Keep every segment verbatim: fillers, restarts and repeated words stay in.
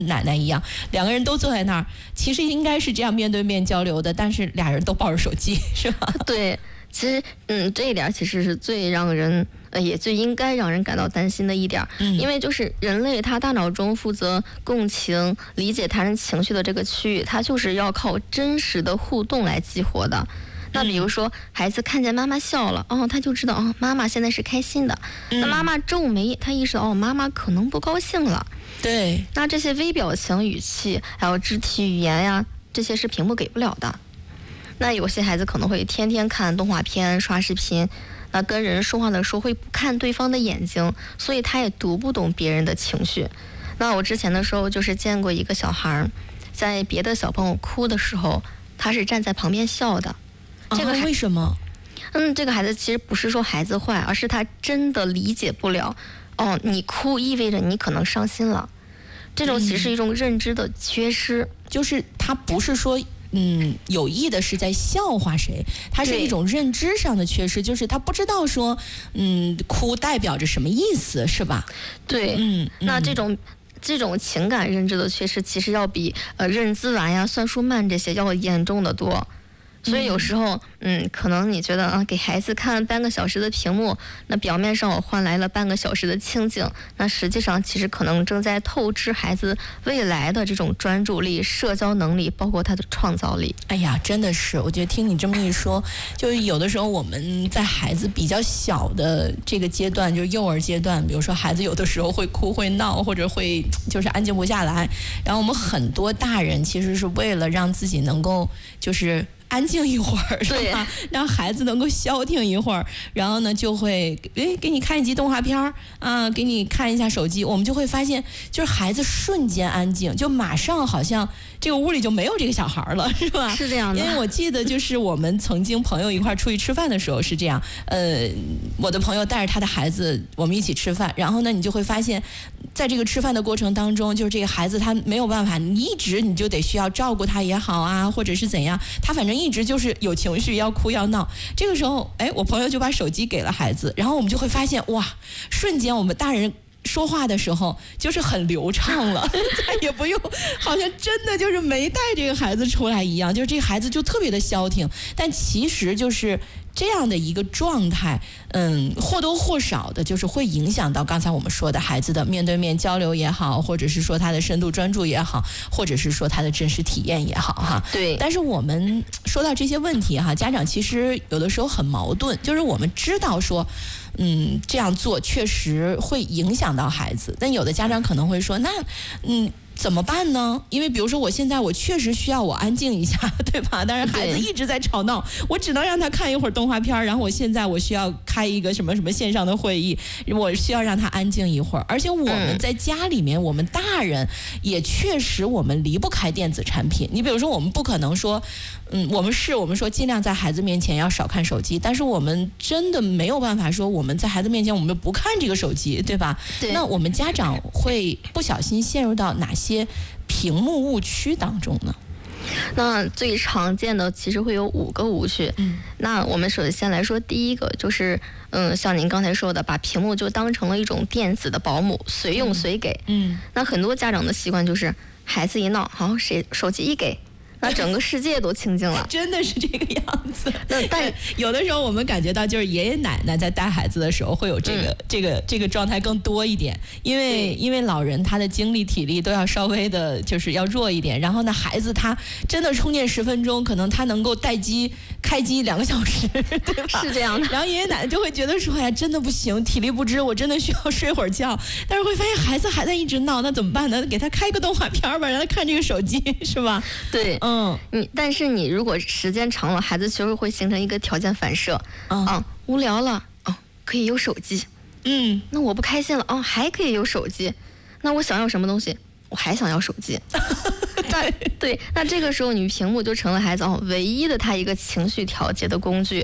奶奶一样，两个人都坐在那儿，其实应该是这样面对面交流的，但是俩人都抱着手机，是吧？ 对，其实嗯，这一点其实是最让人呃也最应该让人感到担心的一点，嗯，因为就是人类他大脑中负责共情、理解他人情绪的这个区域，它就是要靠真实的互动来激活的。那比如说，孩子看见妈妈笑了，哦，他就知道哦，妈妈现在是开心的。那妈妈皱眉，他意识到哦，妈妈可能不高兴了。 对。 那这些微表情、语气，还有肢体语言呀，这些是屏幕给不了的。那有些孩子可能会天天看动画片、刷视频，那跟人说话的时候会不看对方的眼睛，所以他也读不懂别人的情绪。那我之前的时候就是见过一个小孩，在别的小朋友哭的时候，他是站在旁边笑的。这个、 哦、为什么？ 嗯，这个孩子其实不是说孩子坏，而是他真的理解不了，哦，你哭意味着你可能伤心了，这种其实是一种认知的缺失， 嗯、就是他不是说嗯有意的是在笑话谁，他是一种认知上的缺失，就是他不知道说嗯哭代表着什么意思，是吧？ 对，嗯，那这种。这种情感认知的缺失，其实要比呃认字晚呀、算术慢这些要严重的多。所以有时候，嗯，可能你觉得啊，给孩子看半个小时的屏幕，那表面上我换来了半个小时的清静，那实际上其实可能正在透支孩子未来的这种专注力、社交能力，包括他的创造力。 哎呀，真的是，我觉得听你这么一说，就有的时候我们在孩子比较小的这个阶段，就是幼儿阶段，比如说孩子有的时候会哭、会闹，或者会就是安静不下来，然后我们很多大人其实是为了让自己能够就是安静一会儿，是吧？让孩子能够消停一会儿，然后呢，就会诶给你看一集动画片儿啊，给你看一下手机，我们就会发现，就是孩子瞬间安静，就马上好像这个屋里就没有这个小孩了，是吧？ 是这样的。 因为我记得就是我们曾经朋友一块出去吃饭的时候是这样，呃，我的朋友带着他的孩子，我们一起吃饭，然后呢，你就会发现，在这个吃饭的过程当中，就是这个孩子他没有办法，你一直你就得需要照顾他也好啊，或者是怎样，他反正一直就是有情绪，要哭要闹。这个时候，哎，我朋友就把手机给了孩子，然后我们就会发现，哇，瞬间我们大人说话的时候就是很流畅了，再也不用好像真的就是没带这个孩子出来一样，就是这个孩子就特别的消停。但其实就是这样的一个状态，嗯，或多或少的就是会影响到刚才我们说的孩子的面对面交流也好，或者是说他的深度专注也好，或者是说他的真实体验也好哈。 对。 但是我们说到这些问题哈，家长其实有的时候很矛盾，就是我们知道说嗯，这样做确实会影响到孩子，但有的家长可能会说，那嗯怎么办呢？因为比如说我现在我确实需要我安静一下，对吧？但是孩子一直在吵闹，我只能让他看一会儿动画片，然后我现在我需要开一个什么什么线上的会议，我需要让他安静一会儿。而且我们在家里面，我们大人也确实我们离不开电子产品。你比如说我们不可能说嗯，我们是我们说尽量在孩子面前要少看手机，但是我们真的没有办法说我们在孩子面前我们不看这个手机，对吧？ 对。 那我们家长会不小心陷入到哪些屏幕误区当中呢？ 那最常见的其实会有五个误区。嗯，那我们首先来说第一个就是，嗯，像您刚才说的，把屏幕就当成了一种电子的保姆，随用随给。嗯，那很多家长的习惯就是孩子一闹，好，谁手机一给，那整个世界都清静了。 真的是这个样子。 那但有的时候我们感觉到，就是爷爷奶奶在带孩子的时候会有这个、嗯、这个这个状态更多一点，因为因为老人他的精力体力都要稍微的就是要弱一点，然后呢孩子他真的充电十分钟，可能他能够待机开机两个小时，对吧？ 是这样的。 然后爷爷奶奶就会觉得说，哎呀，真的不行，体力不支，我真的需要睡会儿觉。但是会发现孩子还在一直闹，那怎么办呢？给他开个动画片吧，让他看这个手机，是吧？ 对，嗯，你但是你如果时间长了，孩子其实会形成一个条件反射，嗯，啊、无聊了，哦，可以有手机，嗯，那我不开心了，哦，还可以有手机，那我想要什么东西，我还想要手机。那对，那这个时候你屏幕就成了孩子哦唯一的他一个情绪调节的工具。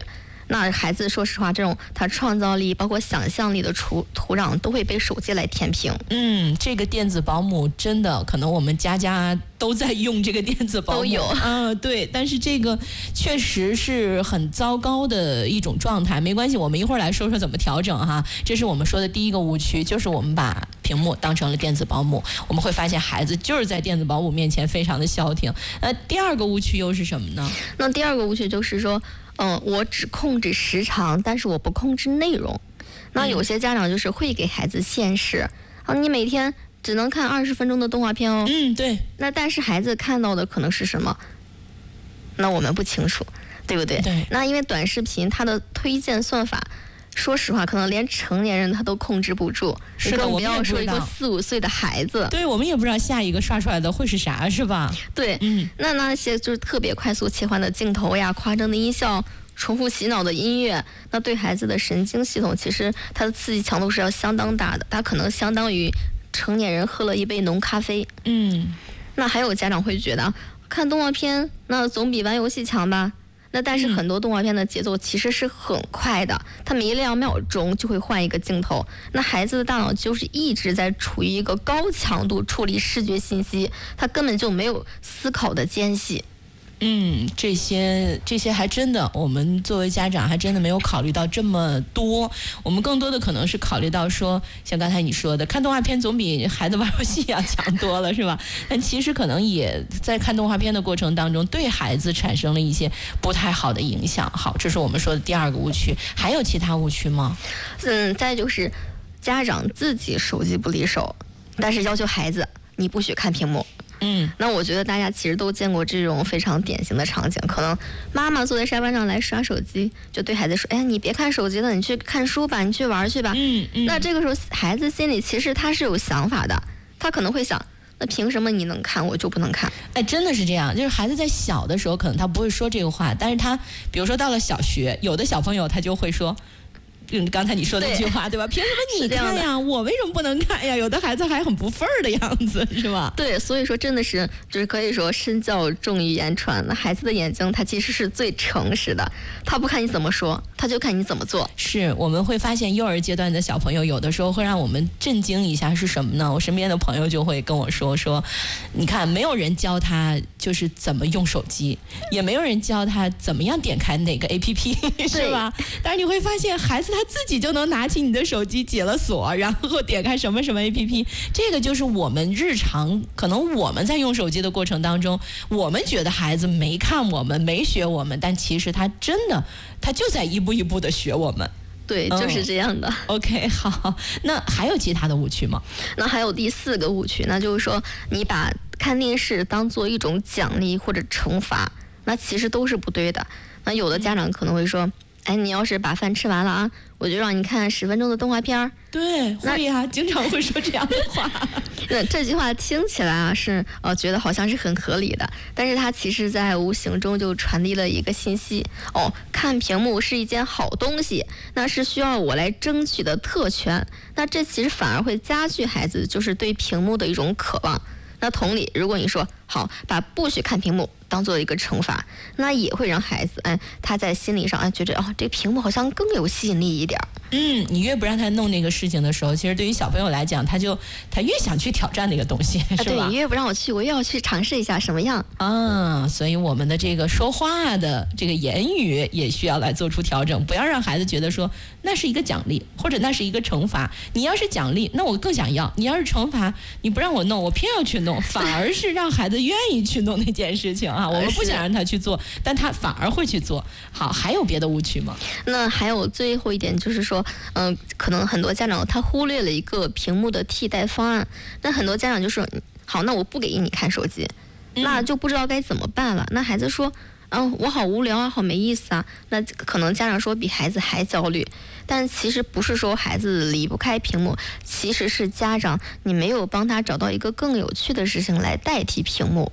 那孩子说实话，这种他创造力包括想象力的土土壤都会被手机来填平。 嗯，这个电子保姆真的可能我们家家都在用这个电子保姆， 都有啊，对，但是这个确实是很糟糕的一种状态。没关系，我们一会儿来说说怎么调整哈。这是我们说的第一个误区，就是我们把屏幕当成了电子保姆，我们会发现孩子就是在电子保姆面前非常的消停。那第二个误区又是什么呢？ 那第二个误区就是说，嗯，我只控制时长，但是我不控制内容。那有些家长就是会给孩子限时，啊，你每天只能看二十分钟的动画片哦。 嗯，对。 那但是孩子看到的可能是什么？那我们不清楚，对不对？ 对。 那因为短视频它的推荐算法，说实话，可能连成年人他都控制不住， 是的， 更不要说一个四五岁的孩子。 对，我们也不知道下一个刷出来的会是啥，是吧？ 对， 嗯， 那那些就是特别快速切换的镜头呀，夸张的音效，重复洗脑的音乐，那对孩子的神经系统其实它的刺激强度是要相当大的，它可能相当于成年人喝了一杯浓咖啡。 嗯， 那还有家长会觉得看动画片那总比玩游戏强吧？那但是很多动画片的节奏其实是很快的，它每两秒钟就会换一个镜头，那孩子的大脑就是一直在处于一个高强度处理视觉信息，他根本就没有思考的间隙。 嗯，这些这些还真的，我们作为家长还真的没有考虑到这么多。我们更多的可能是考虑到说，像刚才你说的，看动画片总比孩子玩游戏要强多了，是吧？但其实可能也在看动画片的过程当中，对孩子产生了一些不太好的影响。好，这是我们说的第二个误区。还有其他误区吗？ 嗯，再就是家长自己手机不离手，但是要求孩子你不许看屏幕。 嗯， 那我觉得大家其实都见过这种非常典型的场景，可能妈妈坐在沙发上来刷手机，就对孩子说：“哎，你别看手机了，你去看书吧，你去玩去吧。” 嗯嗯。 那这个时候孩子心里其实他是有想法的，他可能会想：那凭什么你能看，我就不能看？ 哎，真的是这样，就是孩子在小的时候可能他不会说这个话，但是他比如说到了小学，有的小朋友他就会说。嗯，刚才你说的那句话， 对, 对吧？凭什么你看呀？我为什么不能看呀？有的孩子还很不忿儿的样子，是吧？ 对，所以说真的是，就是可以说身教重于言传。那孩子的眼睛，他其实是最诚实的，他不看你怎么说，他就看你怎么做。 是，我们会发现幼儿阶段的小朋友，有的时候会让我们震惊一下，是什么呢？我身边的朋友就会跟我说说，你看，没有人教他就是怎么用手机，也没有人教他怎么样点开哪个 A P P， 是吧？但是你会发现，孩子他自己就能拿起你的手机解了锁，然后点开什么什么 A P P， 这个就是我们日常可能我们在用手机的过程当中，我们觉得孩子没看我们没学我们，但其实他真的他就在一步一步的学我们。 对，就是这样的。 嗯、OK， 好，那还有其他的误区吗？ 那还有第四个误区，那就是说你把看电视当做一种奖励或者惩罚，那其实都是不对的。那有的家长可能会说，哎，你要是把饭吃完了啊，我就让你看十分钟的动画片儿。 对，会呀、啊，经常会说这样的话。 那这句话听起来啊是呃觉得好像是很合理的，但是它其实在无形中就传递了一个信息哦，看屏幕是一件好东西，那是需要我来争取的特权。那这其实反而会加剧孩子就是对屏幕的一种渴望。那同理，如果你说好把不许看屏幕当做一个惩罚，那也会让孩子哎他在心理上哎觉得哦这屏幕好像更有吸引力一点。 嗯，你越不让他弄那个事情的时候，其实对于小朋友来讲，他就他越想去挑战那个东西，是吧？ 啊、对，你越不让我去，我越要去尝试一下什么样啊。所以我们的这个说话的这个言语也需要来做出调整，不要让孩子觉得说那是一个奖励，或者那是一个惩罚。你要是奖励，那我更想要；你要是惩罚，你不让我弄，我偏要去弄，反而是让孩子愿意去弄那件事情啊。我们不想让他去做，但他反而会去做。好，还有别的误区吗？ 那还有最后一点就是说。嗯、呃，可能很多家长他忽略了一个屏幕的替代方案。那很多家长就说，好，那我不给你看手机， 嗯、 那就不知道该怎么办了。那孩子说，嗯、呃，我好无聊啊，好没意思啊。那可能家长说比孩子还焦虑，但其实不是说孩子离不开屏幕，其实是家长你没有帮他找到一个更有趣的事情来代替屏幕。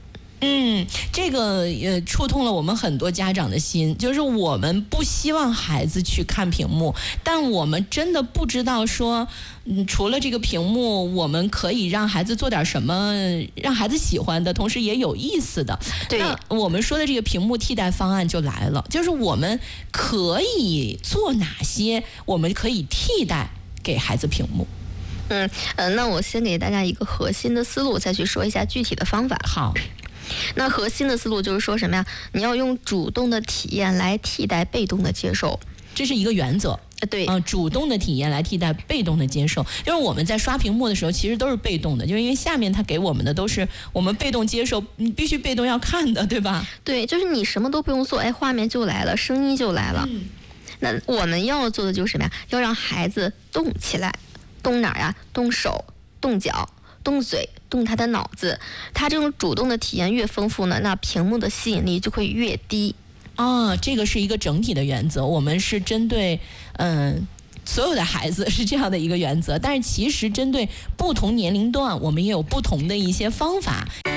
嗯，这个呃触痛了我们很多家长的心，就是我们不希望孩子去看屏幕，但我们真的不知道说，嗯，除了这个屏幕，我们可以让孩子做点什么，让孩子喜欢的，同时也有意思的。 对， 那我们说的这个屏幕替代方案就来了，就是我们可以做哪些，我们可以替代给孩子屏幕。 嗯呃，那我先给大家一个核心的思路，再去说一下具体的方法。 好。 那核心的思路就是说什么呀？你要用主动的体验来替代被动的接受， 这是一个原则。 对， 嗯、呃，主动的体验来替代被动的接受。因为我们在刷屏幕的时候，其实都是被动的，就是因为下面他给我们的都是我们被动接受，你必须被动要看的，对吧？ 对，就是你什么都不用做，哎，画面就来了，声音就来了。嗯、那我们要做的就是什么呀？要让孩子动起来，动哪儿呀？动手，动脚。动嘴，动他的脑子，他这种主动的体验越丰富呢，那屏幕的吸引力就会越低。 啊，这个是一个整体的原则，我们是针对嗯所有的孩子是这样的一个原则，但是其实针对不同年龄段，我们也有不同的一些方法。